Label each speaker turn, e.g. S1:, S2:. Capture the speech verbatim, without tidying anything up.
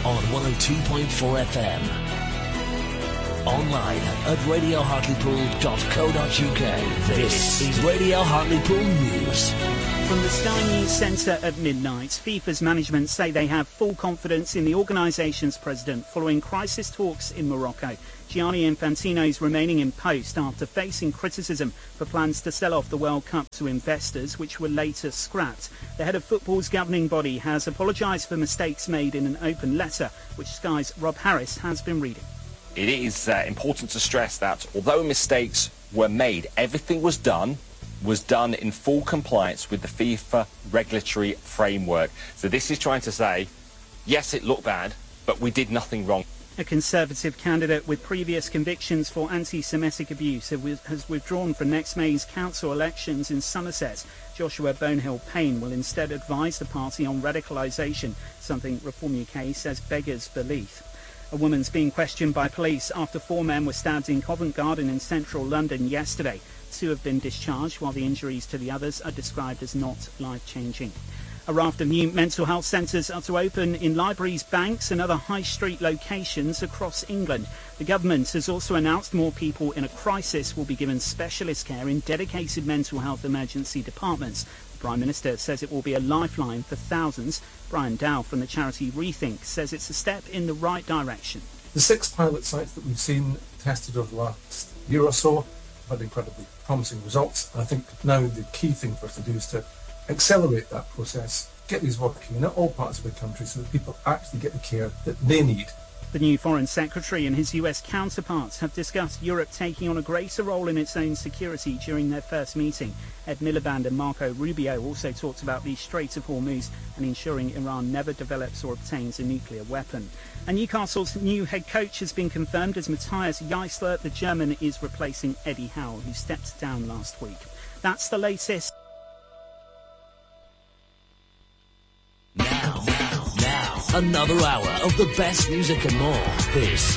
S1: on one oh two point four F M. Online at radio hartlepool dot co dot uk. This is Radio Hartlepool News.
S2: From the Sky News Centre at midnight, FIFA's management say they have full confidence in the organisation's president following crisis talks in Morocco. Gianni Infantino is remaining in post after facing criticism for plans to sell off the World Cup to investors, which were later scrapped. The head of football's governing body has apologised for mistakes made in an open letter, which Sky's Rob Harris has been reading.
S3: It is uh, important to stress that although mistakes were made, everything was done was done in full compliance with the FIFA regulatory framework. So this is trying to say, yes, it looked bad, but we did nothing wrong.
S2: A Conservative candidate with previous convictions for anti-Semitic abuse has withdrawn from next May's council elections in Somerset. Joshua Bonehill-Payne will instead advise the party on radicalisation, something Reform U K says beggars belief. A woman's being questioned by police after four men were stabbed in Covent Garden in central London yesterday. Two have been discharged, while the injuries to the others are described as not life-changing. A raft of new mental health centres are to open in libraries, banks and other high street locations across England. The government has also announced more people in a crisis will be given specialist care in dedicated mental health emergency departments. The Prime Minister says it will be a lifeline for thousands. Brian Dow from the charity Rethink says it's a step in the right direction.
S4: The six pilot sites that we've seen tested over the last year or so had incredibly promising results. I think now the key thing for us to do is to accelerate that process, get these working in all parts of the country so that people actually get the care that they need.
S2: The new Foreign Secretary and his U S counterparts have discussed Europe taking on a greater role in its own security during their first meeting. Ed Miliband and Marco Rubio also talked about the Strait of Hormuz and ensuring Iran never develops or obtains a nuclear weapon. And Newcastle's new head coach has been confirmed as Matthias Geisler. The German is replacing Eddie Howe, who stepped down last week. That's the latest.
S1: Now, now, now, another hour of the best music and more. This